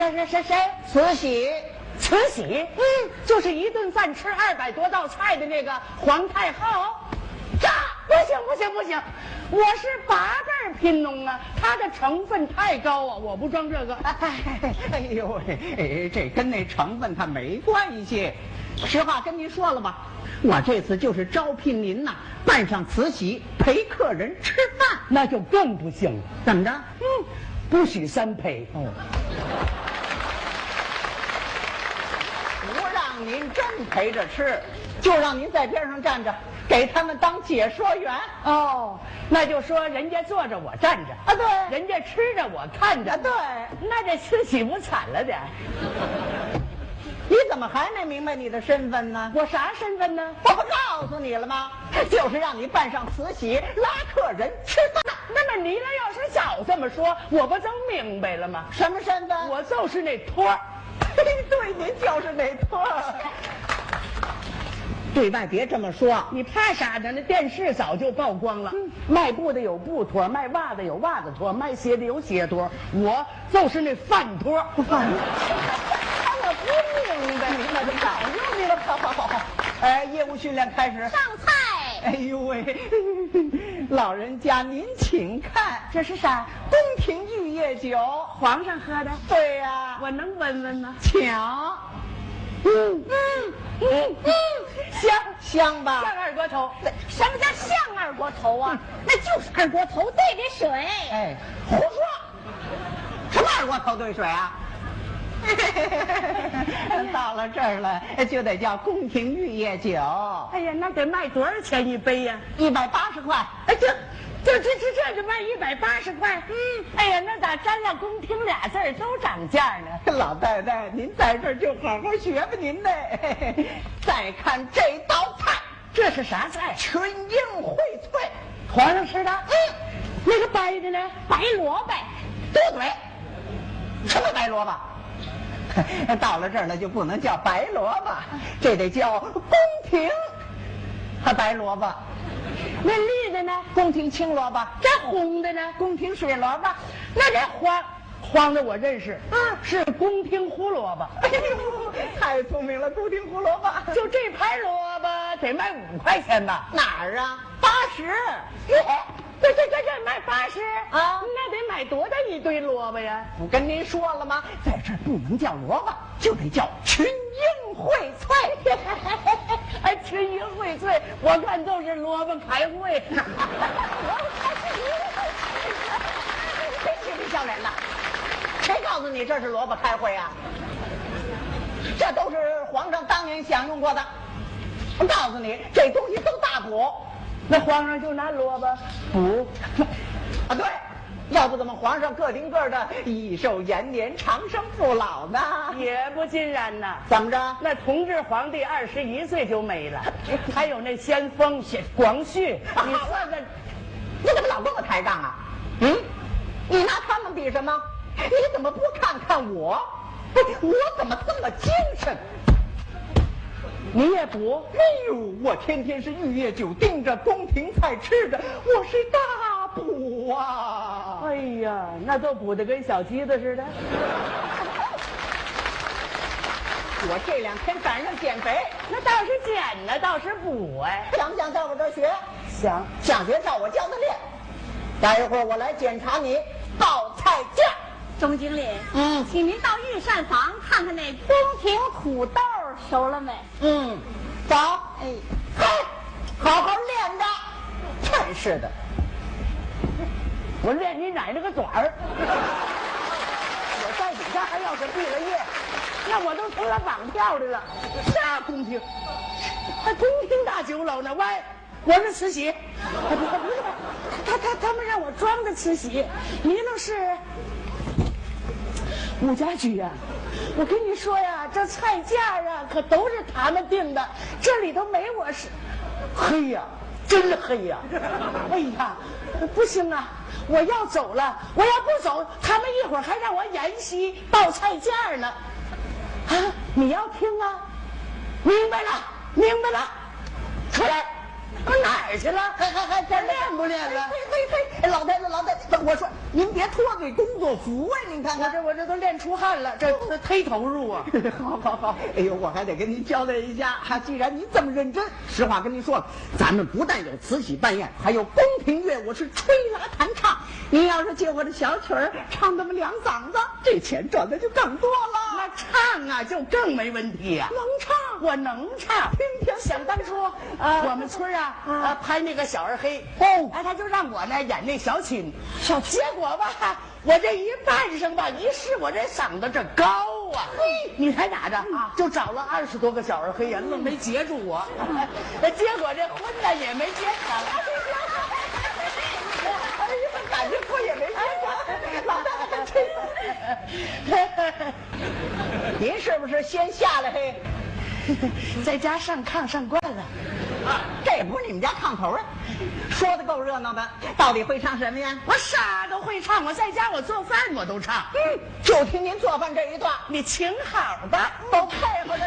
谁？慈禧。慈禧？就是一顿饭吃200多道菜的那个皇太后。这不行，我是8辈贫农啊，它的成分太高啊，我不装这个。 哎呦喂，这跟那成分它没关系。实话跟您说了吧，我这次就是招聘您呐，扮上慈禧陪客人吃饭， 那就更不行了。 怎么着？ 不许3陪。 不让您真陪着吃，就让您在边上站着，给他们当解说员。 那就说人家坐着我站着啊，对， 人家吃着我看着， 对， 那这慈禧不惨了点？ 你怎么还没明白你的身份呢？ 我啥身份呢？ 我不告诉你了吗？就是让你扮上慈禧拉客人吃饭。 那么你要是早这么说，我不都明白了吗？ 什么身份？ 我就是那托儿。 对，您就是那托儿。对外别这么说， 你怕啥呢？那电视早就曝光了。卖布的有布托，卖袜子有袜子托，卖鞋的有鞋托，我就是那饭托。 我不明白，明白就早就明白。好，业务训练开始。 上菜。 哎呦喂，老人家您请看， 这是啥？ 宫廷玉液酒， 皇上喝的。 对呀， 我能闻闻吗？ 抢。香吧？ 像二锅头。 什么叫像二锅头啊？那就是二锅头兑的水。 哎，胡说！什么二锅头兑水啊？到了这儿了，就得叫宫廷玉液酒。 哎呀，那得卖多少钱一杯呀 ？180块。 哎，这就卖180块。哎呀，那咋沾了宫廷俩字儿都涨价呢？ 老太太，您在这儿就好好学吧您呢。再看这道菜， 这是啥菜？ 群英荟萃。 皇上吃的？那个白的呢？ 白萝卜。 多嘴。什么白萝卜？到了这儿了就不能叫白萝卜，这得叫宫廷白萝卜。 那绿的呢？ 宫廷青萝卜。 这红的呢？ 宫廷水萝卜。 那这黄的我认识，是宫廷胡萝卜。 哎呦，太聪明了，宫廷胡萝卜。 就这盘萝卜得卖5块钱吧？ 哪儿啊？80。 这卖80 啊？ 那得买多大一堆萝卜呀？ 我跟您说了吗？在这儿不能叫萝卜，就得叫群英荟萃。 哎，群英荟萃，我看都是萝卜开会。 真是不笑脸的！谁告诉你这是萝卜开会啊？这都是皇上当年享用过的。我告诉你，这东西都大补。 那皇上就拿萝卜补啊？对，要不怎么皇上个顶个的益寿延年、长生不老呢？ 也不尽然呐。 怎么着？ 那同治皇帝21岁就没了，还有那先锋广旭，你说的， 你怎么老跟我抬杠啊？你拿他们比什么？你怎么不看看我？我怎么这么精神？ 你也补？ 哎呦，我天天是玉液酒盯着，宫廷菜吃着，我是大补啊！ 哎呀，那都补得跟小鸡子似的。 我这2天赶上减肥， 那倒是减呢，倒是补哎。 想不想在我这儿学？ 想学照我教的练。待一会儿我来检查你报菜价。 钟经理，请您到御膳房看看那宫廷土豆熟了没？ 走。好好练着。真是的， 我练你奶奶个爪儿！我在底下还要是毕了业，那我都成了绑票的了。啥宫廷？还宫廷大酒楼呢？喂，我是慈禧。他们让我装的慈禧，你那是武家驹呀。我跟你说呀，这菜价啊可都是他们定的，这里头没我是。黑呀，真黑呀！哎呀，不行啊，我要走了，我要不走，他们一会儿还让我演戏报菜价呢。啊，你要听啊？明白了，出来。 哪儿去了？还练不练了？ 嘿，老太太，我说您别脱这工作服啊！您看看， 我这都练出汗了，这忒投入啊！ 好，哎呦，我还得跟您交代一下，既然您这么认真，实话跟您说了，咱们不但有慈禧办宴，还有宫廷乐舞，是吹拉弹唱。您要是借我这小曲儿唱那么2嗓子，这钱赚的就更多了。 那唱啊，就更没问题呀、 能唱， 我能唱。想当初，我们村拍那个小二黑，他就让我呢演那小琴，结果吧，我这一扮上吧，一试我这嗓子这高啊，你猜咋着？就找了20多个小二黑呀，愣没截住我，结果这婚呢也没结成。 感觉婚也没结成，老大真。您是不是先下来嘿？ 在家上炕上惯了， 这不是你们家炕头啊？说的够热闹的，到底会唱什么呀？ 我啥都会唱，我在家我做饭我都唱。 就听您做饭这一段， 你请好吧， 都配合